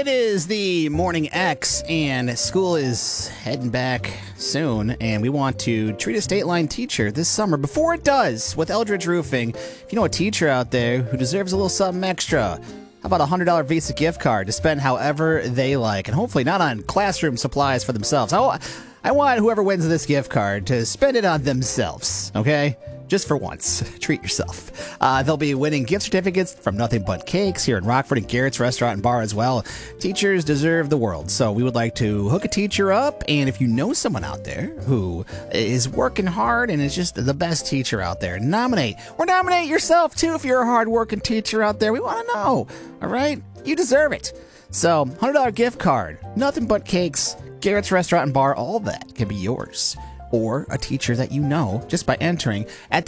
It is the Morning X, and school is heading back soon, and we want to treat a state line teacher this summer before it does with Eldridge Roofing. If you know a teacher out there who deserves a little something extra, how about a $100 Visa gift card to spend however they like, and hopefully not on classroom supplies for themselves. I want whoever wins this gift card to spend it on themselves, okay? Just for once. Treat yourself. They'll be winning gift certificates from Nothing But Cakes here in Rockford and Garrett's Restaurant and Bar as well. Teachers deserve the world, so we would like to hook a teacher up, and if you know someone out there who is working hard and is just the best teacher out there, nominate yourself too if you're a hard-working teacher out there. We want to know, all right? You deserve it. So, $100 gift card, Nothing But Cakes, Garrett's Restaurant and Bar, all that can be yours. Or a teacher that you know just by entering at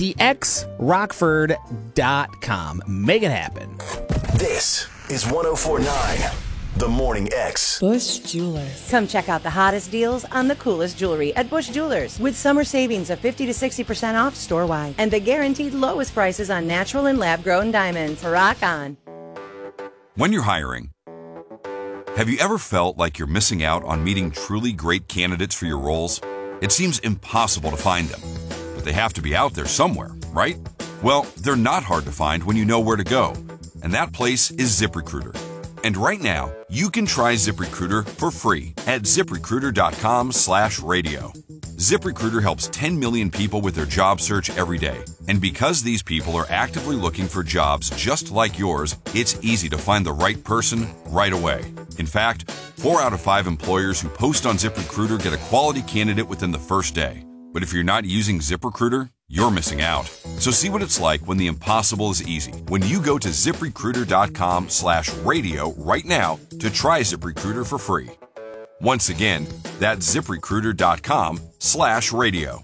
thexrockford.com. Make it happen. This is 104.9 The Morning X. Bush Jewelers. Come check out the hottest deals on the coolest jewelry at Bush Jewelers with summer savings of 50 to 60% off store-wide and the guaranteed lowest prices on natural and lab-grown diamonds. Rock on. When you're hiring, have you ever felt like you're missing out on meeting truly great candidates for your roles? It seems impossible to find them, but they have to be out there somewhere, right? Well, they're not hard to find when you know where to go, and that place is ZipRecruiter. And right now, you can try ZipRecruiter for free at ZipRecruiter.com/radio. ZipRecruiter helps 10 million people with their job search every day. And because these people are actively looking for jobs just like yours, it's easy to find the right person right away. In fact, 4 out of 5 employers who post on ZipRecruiter get a quality candidate within the first day. But if you're not using ZipRecruiter, you're missing out. So see what it's like when the impossible is easy. When you go to ZipRecruiter.com/radio right now to try ZipRecruiter for free. Once again, that's ZipRecruiter.com/radio.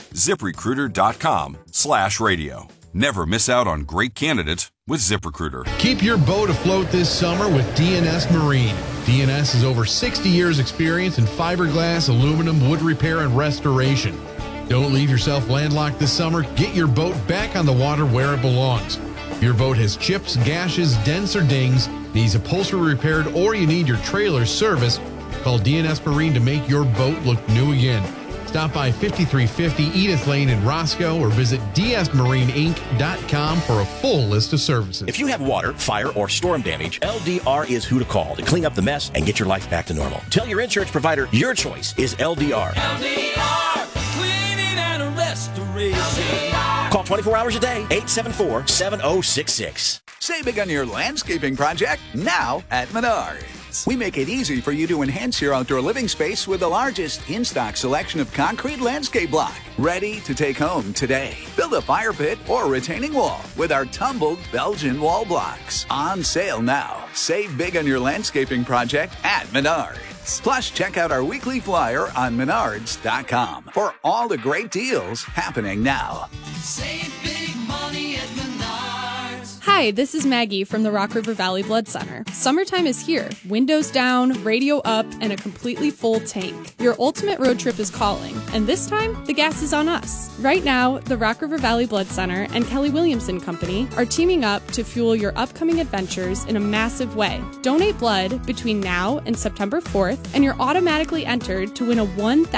ZipRecruiter.com/radio. Never miss out on great candidates with ZipRecruiter. Keep your boat afloat this summer with DNS Marine. DNS has over 60 years experience in fiberglass, aluminum, wood repair, and restoration. Don't leave yourself landlocked this summer. Get your boat back on the water where it belongs. If your boat has chips, gashes, dents, or dings, needs upholstery repaired, or you need your trailer serviced, call DNS Marine to make your boat look new again. Stop by 5350 Edith Lane in Roscoe or visit dsmarineinc.com for a full list of services. If you have water, fire, or storm damage, LDR is who to call to clean up the mess and get your life back to normal. Tell your insurance provider your choice is LDR. LDR, cleaning and restoration. LDR. Call 24 hours a day, 874-7066. Save big on your landscaping project now at Menards. We make it easy for you to enhance your outdoor living space with the largest in-stock selection of concrete landscape block. Ready to take home today. Build a fire pit or retaining wall with our tumbled Belgian wall blocks. On sale now. Save big on your landscaping project at Menards. Plus, check out our weekly flyer on Menards.com for all the great deals happening now. Save big money at Menards. Hi, this is Maggie from the Rock River Valley Blood Center. Summertime is here. Windows down, radio up, and a completely full tank. Your ultimate road trip is calling, and this time, the gas is on us. Right now, the Rock River Valley Blood Center and Kelly Williamson Company are teaming up to fuel your upcoming adventures in a massive way. Donate blood between now and September 4th, and you're automatically entered to win a $1,000